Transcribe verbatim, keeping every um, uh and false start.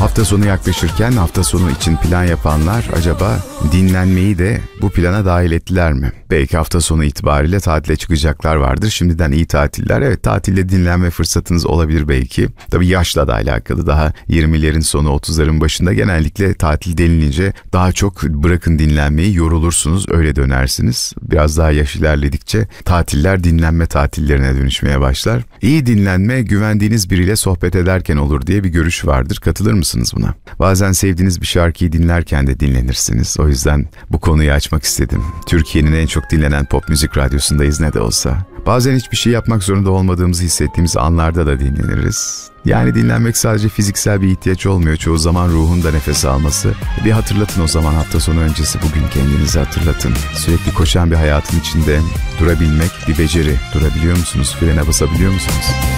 Hafta sonu yaklaşırken hafta sonu için plan yapanlar acaba dinlenmeyi de bu plana dahil ettiler mi? Belki hafta sonu itibariyle tatile çıkacaklar vardır. Şimdiden iyi tatiller. Evet, tatilde dinlenme fırsatınız olabilir belki. Tabii yaşla da alakalı. Daha yirmilerin sonu otuzların başında genellikle tatil denilince daha çok bırakın dinlenmeyi, yorulursunuz, öyle dönersiniz. Biraz daha yaş ilerledikçe tatiller dinlenme tatillerine dönüşmeye başlar. İyi dinlenme güvendiğiniz biriyle sohbet ederken olur diye bir görüş vardır. Katılır mısınız buna? Bazen sevdiğiniz bir şarkıyı dinlerken de dinlenirsiniz. O yüzden bu konuyu açmak istedim. Türkiye'nin en çok dinlenen pop müzik radyosundayız ne de olsa. Bazen hiçbir şey yapmak zorunda olmadığımızı hissettiğimiz anlarda da dinleniriz. Yani dinlenmek sadece fiziksel bir ihtiyaç olmuyor. Çoğu zaman ruhun da nefes alması. Bir hatırlatın o zaman hafta sonu öncesi, bugün kendinizi hatırlatın. Sürekli koşan bir hayatın içinde durabilmek bir beceri. Durabiliyor musunuz? Frene basabiliyor musunuz?